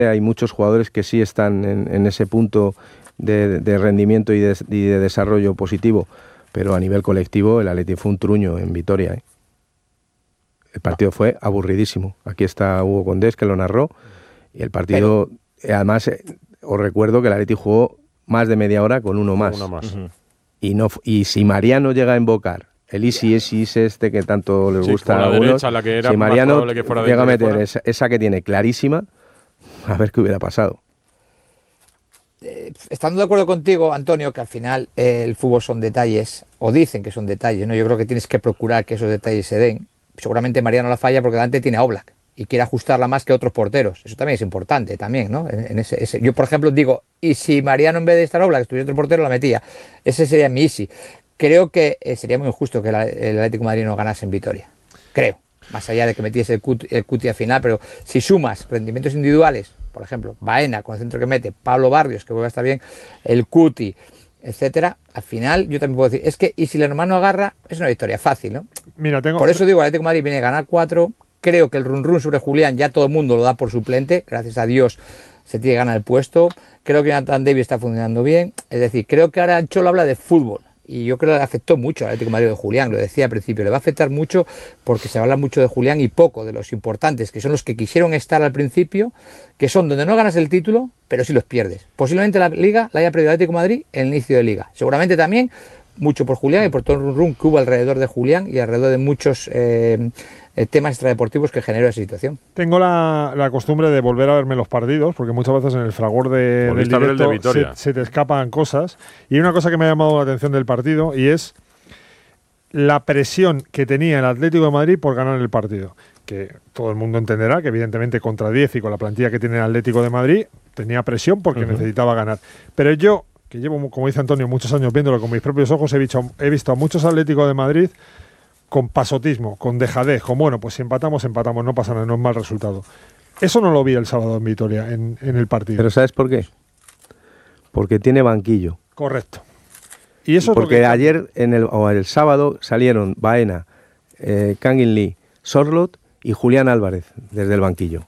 hay muchos jugadores que sí están en ese punto de rendimiento y de desarrollo positivo, pero a nivel colectivo el Atleti fue un truño en Vitoria, ¿eh? El partido fue aburridísimo. Aquí está Hugo Condés, que lo narró, y el partido, además, os recuerdo que el Atleti jugó más de media hora con uno más. Y si Mariano llega a invocar el easy este que tanto les gusta a algunos, si Mariano llega a meter esa que tiene clarísima, a ver qué hubiera pasado. Estando de acuerdo contigo, Antonio, que al final el fútbol son detalles, o dicen que son detalles, ¿no? Yo creo que tienes que procurar que esos detalles se den. Seguramente Mariano la falla porque delante tiene a Oblak y quiere ajustarla más que otros porteros. Eso también es importante, también, ¿no? Yo, por ejemplo, digo, y si Mariano en vez de estar Oblak estuviera otro portero, la metía. Ese sería mi easy. Creo que sería muy injusto que el Atlético de Madrid no ganase en Vitoria. Creo. Más allá de que metiese el Cuti al final, pero si sumas rendimientos individuales, por ejemplo, Baena con el centro que mete, Pablo Barrios, que vuelve a estar bien, el Cuti, etcétera, al final yo también puedo decir, es que y si el hermano agarra, es una victoria fácil, ¿no? Mira, por eso digo, el Atlético de Madrid viene a ganar 4, creo que el run sobre Julián ya todo el mundo lo da por suplente, gracias a Dios se tiene que ganar el puesto, creo que Nathan Davis está funcionando bien, es decir, creo que ahora Ancholo habla de fútbol, y yo creo que le afectó mucho al Atlético de Madrid de Julián, lo decía al principio, le va a afectar mucho porque se habla mucho de Julián y poco de los importantes, que son los que quisieron estar al principio, que son donde no ganas el título, pero sí los pierdes. Posiblemente la Liga la haya perdido el Atlético de Madrid en el inicio de Liga. Seguramente también mucho por Julián y por todo el run que hubo alrededor de Julián y alrededor de muchos temas extradeportivos que generó esa situación. Tengo la costumbre de volver a verme los partidos, porque muchas veces en el fragor del directo se te escapan cosas. Y hay una cosa que me ha llamado la atención del partido, y es la presión que tenía el Atlético de Madrid por ganar el partido. Que todo el mundo entenderá que evidentemente contra 10 y con la plantilla que tiene el Atlético de Madrid, tenía presión porque necesitaba ganar. Pero yo, que llevo, como dice Antonio, muchos años viéndolo con mis propios ojos, he visto a muchos Atléticos de Madrid con pasotismo, con dejadez, con bueno, pues si empatamos, no pasa nada, no es mal resultado. Eso no lo vi el sábado en Vitoria, en el partido. ¿Pero sabes por qué? Porque tiene banquillo. Correcto. Y eso porque ayer, el sábado, salieron Baena, Kangin Lee, Sorloth y Julián Álvarez desde el banquillo.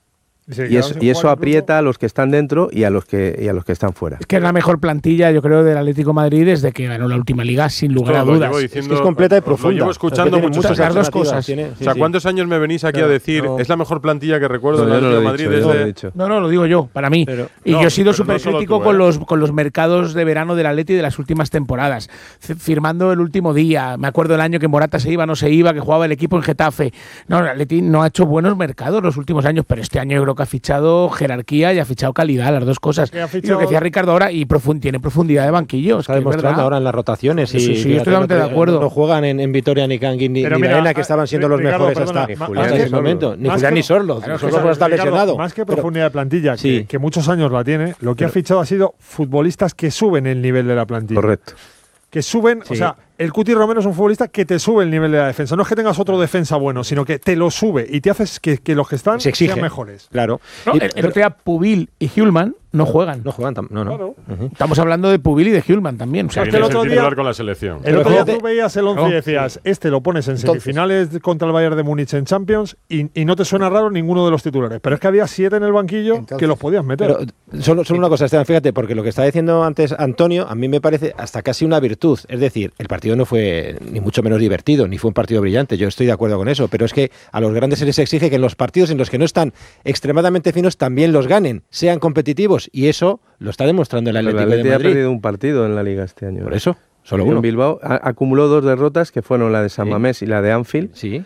Y eso aprieta a los que están dentro y a los que están fuera. Es que es la mejor plantilla, yo creo, del Atlético de Madrid desde que ganó la última liga, sin lugar a dudas. Es que es completa y profunda. Lo llevo escuchando muchas las dos cosas. ¿Cuántos años me venís aquí a decir es la mejor plantilla que recuerdo del Atlético de Madrid desde...? No, lo digo yo, para mí. Yo he sido súper crítico con los mercados de verano del Atleti de las últimas temporadas. Firmando el último día. Me acuerdo el año que Morata se iba, no se iba, que jugaba el equipo en Getafe. No, el Atleti no ha hecho buenos mercados los últimos años, pero este año yo creo que ha fichado jerarquía y ha fichado calidad, las dos cosas. Y lo que decía Ricardo ahora, y tiene profundidad de banquillo. Está demostrando ahora en las rotaciones. Sí, estoy totalmente de acuerdo. No juegan en Vitoria ni Kangin ni Baena, que estaban siendo los mejores hasta ese momento. Ni Julián ni Sorloth. Sorloth está lesionado. Más que profundidad de plantilla, que muchos años la tiene, lo que ha fichado ha sido futbolistas que suben el nivel de la plantilla. Correcto. Que suben, o sea, el Cuti Romero es un futbolista que te sube el nivel de la defensa. No es que tengas otro defensa bueno, sino que te lo sube y te haces que los que están sean mejores. Claro. No, el otro día Pubil y Hjulman no juegan. No juegan, no. Claro. Estamos hablando de Pubil y de Hjulman también. O sea, que el otro día con la selección. El otro día tú veías el 11 y decías, lo pones en semifinales contra el Bayern de Múnich en Champions y no te suena raro ninguno de los titulares. Pero es que había 7 en el banquillo que los podías meter. Pero solo una cosa, Esteban, fíjate, porque lo que está diciendo antes Antonio, a mí me parece hasta casi una virtud. Es decir, el partido no fue ni mucho menos divertido, ni fue un partido brillante. Yo estoy de acuerdo con eso, pero es que a los grandes se les exige que en los partidos en los que no están extremadamente finos también los ganen, sean competitivos, y eso lo está demostrando el Atlético de Madrid. Ha perdido un partido en la Liga este año. Por eso, solo uno. En Bilbao acumuló 2 derrotas, que fueron la de San Mamés y la de Anfield. Sí.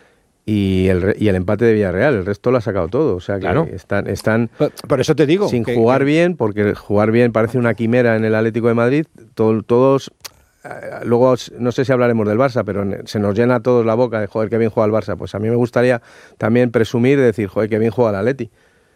Y el empate de Villarreal, el resto lo ha sacado todo. O sea que están por eso te digo, sin jugar bien, porque jugar bien parece una quimera en el Atlético de Madrid. Todos, luego no sé si hablaremos del Barça, pero se nos llena a todos la boca de joder, qué bien juega el Barça. Pues a mí me gustaría también presumir de decir, joder, qué bien juega el Atleti.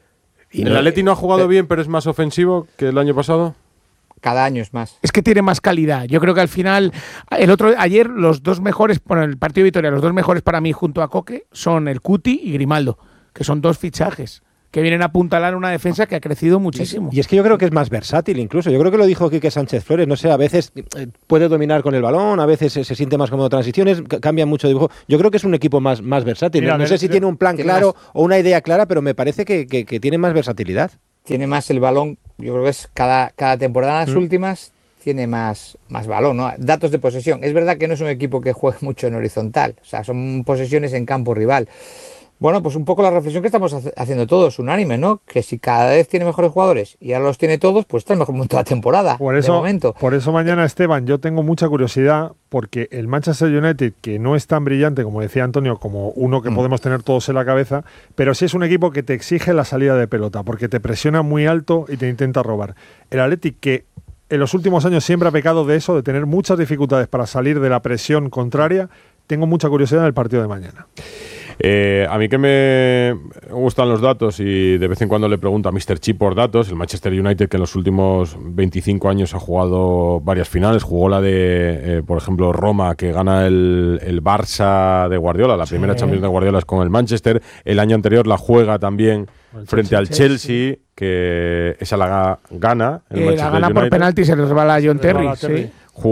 ¿El Atleti no ha jugado bien, pero es más ofensivo que el año pasado? Cada año es más. Es que tiene más calidad. Yo creo que al final, ayer los dos mejores, por el partido de Vitoria, los dos mejores para mí junto a Coque son el Cuti y Grimaldo, que son 2 fichajes que vienen a apuntalar una defensa que ha crecido muchísimo. Y es que yo creo que es más versátil incluso. Yo creo que lo dijo Quique Sánchez Flores. No sé, a veces puede dominar con el balón, a veces se siente más cómodo transiciones, cambia mucho de dibujo. Yo creo que es un equipo más versátil. Mira, no sé si tiene un plan claro o una idea clara, pero me parece que tiene más versatilidad. tiene más el balón, yo creo que es cada temporada, las últimas, tiene más balón, ¿no? Datos de posesión. Es verdad que no es un equipo que juegue mucho en horizontal, o sea, son posesiones en campo rival. Bueno, pues un poco la reflexión que estamos haciendo todos, unánime, ¿no? Que si cada vez tiene mejores jugadores y ahora los tiene todos, pues está el mejor momento de la temporada. Por eso mañana, Esteban, yo tengo mucha curiosidad porque el Manchester United, que no es tan brillante, como decía Antonio, como uno que podemos tener todos en la cabeza, pero sí es un equipo que te exige la salida de pelota, porque te presiona muy alto y te intenta robar. El Athletic, que en los últimos años siempre ha pecado de eso, de tener muchas dificultades para salir de la presión contraria, tengo mucha curiosidad en el partido de mañana. A mí que me gustan los datos y de vez en cuando le pregunto a Mr. Chip por datos, el Manchester United, que en los últimos 25 años ha jugado varias finales, jugó la de, por ejemplo, Roma, que gana el Barça de Guardiola, la primera Champions de Guardiola es con el Manchester, el año anterior la juega también frente al Chelsea, que esa la gana el Manchester la gana United. por penalti, se le resbala a John Terry. Sí.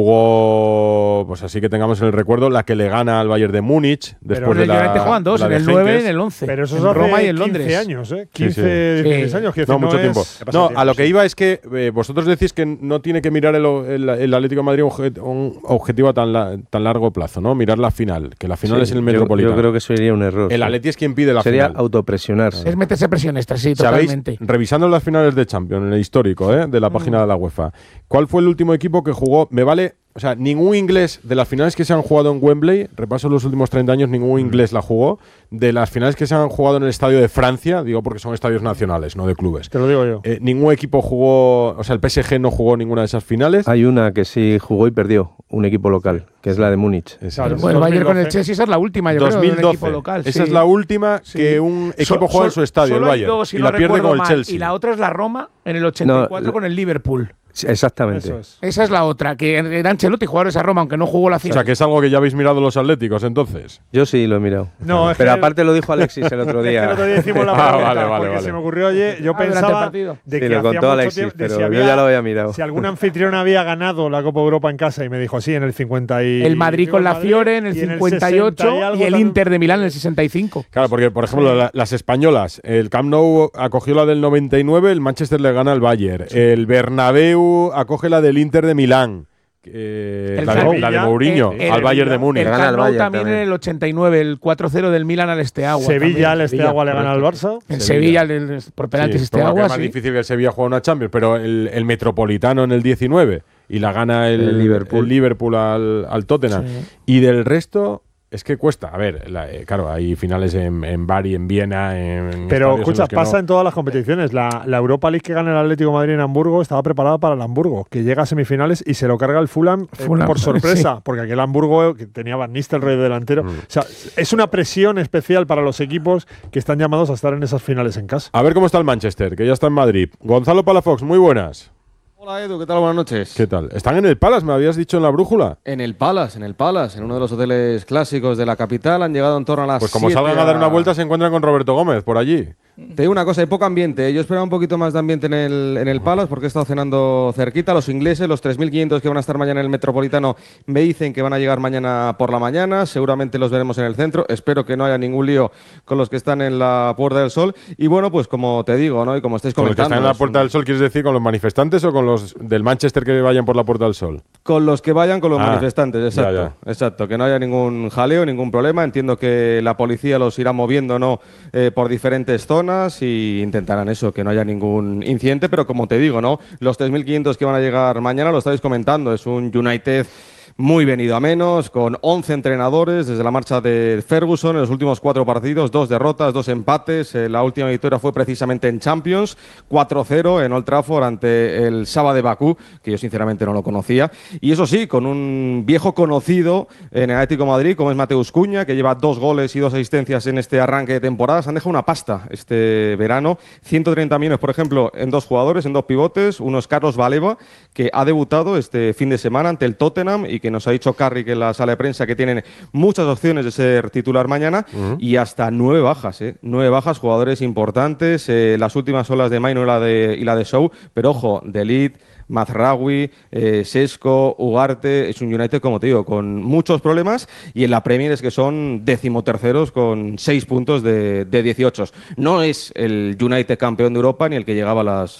Jugó, pues así que tengamos en el recuerdo, la que le gana al Bayern de Múnich después de la. Te juegan dos, en el 9 y en el 11. Pero eso es en Roma y en 15 Londres. años, ¿eh? 15, 16 años. Que no, mucho tiempo. No, a lo que iba es que vosotros decís que no tiene que mirar el Atlético de Madrid un objetivo a tan largo plazo, ¿no? Mirar la final, que la final es el Metropolitano. Yo creo que sería un error. El Atleti es quien pide la sería final. Sería autopresionarse. Es meterse presión extra, sí, totalmente. Revisando las finales de Champions, en el histórico de la página de la UEFA, ¿cuál fue el último equipo que jugó? Me vale. O sea, ningún inglés de las finales que se han jugado en Wembley, repaso los últimos 30 años, ningún inglés la jugó. De las finales que se han jugado en el Estadio de Francia, digo porque son estadios nacionales, no de clubes. Te lo digo yo. Ningún equipo jugó, o sea, el PSG no jugó ninguna de esas finales. Hay una que sí jugó y perdió, un equipo local, que es la de Múnich. Bueno, Bayern con el Chelsea, esa es la última, yo 2012. creo, del equipo local. Esa es la última que un equipo juega en su estadio, el Bayern, dos, si y la pierde con el mal, Chelsea. Y la otra es la Roma, en el 84 con el Liverpool. Exactamente. Esa es la otra, que era Ancelotti jugadores a Roma, aunque no jugó la final. O sea, que es algo que ya habéis mirado los atléticos, entonces. Yo sí lo he mirado. No, pero aparte lo dijo Alexis el otro día. Es que el otro día hicimos la pregunta, porque se me ocurrió ayer, yo pensaba de que lo contó hacía Alexis, mucho tiempo, pero si había, yo ya lo había mirado. Si algún anfitrión había ganado la Copa Europa en casa, y me dijo, sí, en el 50 y... El Madrid con la Fiore en el 58 y el Inter de Milán en el 65. Claro, porque, por ejemplo, las españolas, el Camp Nou acogió la del 99, el Manchester le gana al Bayern. El Bernabéu acoge la del Inter de Milán. La de Mourinho al Bayern de Múnich. El Camp Nou también en el 89, el 4-0 del Milan al Esteagua. Sevilla, el Esteagua le gana al Barça. En Sevilla, por penaltis Esteagua. Es más difícil que el Sevilla juegue una Champions, pero el Metropolitano en el 19 y la gana el Liverpool al Tottenham. Sí. Y del resto. Es que cuesta. A ver, claro, hay finales en Bari, en Viena, pero escucha, pasa en todas las competiciones. La Europa League que gana el Atlético de Madrid en Hamburgo estaba preparada para el Hamburgo, que llega a semifinales y se lo carga el Fulham por sorpresa, sí. Porque aquel Hamburgo que tenía Van Nistelrooy delantero. O sea, es una presión especial para los equipos que están llamados a estar en esas finales en casa. A ver cómo está el Manchester, que ya está en Madrid. Gonzalo Palafox, muy buenas. Hola Edu, ¿qué tal? Buenas noches. ¿Qué tal? ¿Están en el Palace, me habías dicho en la brújula? En el Palace, en uno de los hoteles clásicos de la capital. Han llegado en torno a las 7. Pues como salgan a dar una vuelta se encuentran con Roberto Gómez por allí. Te digo una cosa, hay poco ambiente. Yo esperaba un poquito más de ambiente en el Palace porque he estado cenando cerquita. Los ingleses, los 3.500 que van a estar mañana en el Metropolitano, me dicen que van a llegar mañana por la mañana. Seguramente los veremos en el centro. Espero que no haya ningún lío con los que están en la Puerta del Sol. Y bueno, pues como te digo, ¿no? Y como estáis comentando. ¿Con los que están en la Puerta del Sol quieres decir con los manifestantes o con los del Manchester que vayan por la Puerta del Sol? Con los que vayan con los manifestantes, exacto. Ya. Exacto, que no haya ningún jaleo, ningún problema. Entiendo que la policía los irá moviendo, ¿no? Por diferentes zonas y intentarán eso, que no haya ningún incidente, pero como te digo, ¿no? Los 3.500 que van a llegar mañana, lo estáis comentando, es un United muy venido a menos, con 11 entrenadores desde la marcha de Ferguson en los últimos 4 partidos, 2 derrotas, 2 empates. La última victoria fue precisamente en Champions, 4-0 en Old Trafford ante el Saba de Bakú, que yo sinceramente no lo conocía. Y eso sí, con un viejo conocido en el Atlético de Madrid, como es Mateus Cunha, que lleva 2 goles y 2 asistencias en este arranque de temporada. Se han dejado una pasta este verano, 130 millones, por ejemplo, en 2 jugadores, en 2 pivotes. Uno es Carlos Baleba, que ha debutado este fin de semana ante el Tottenham y que nos ha dicho Carrick en la sala de prensa que tienen muchas opciones de ser titular mañana y hasta 9 bajas, 9 bajas, jugadores importantes, las últimas son las de Maino y la de Shaw, pero ojo, De Ligt, Mazraoui, Sesco, Ugarte. Es un United, como te digo, con muchos problemas, y en la Premier es que son 13º con 6 puntos de 18. No es el United campeón de Europa ni el que llegaba a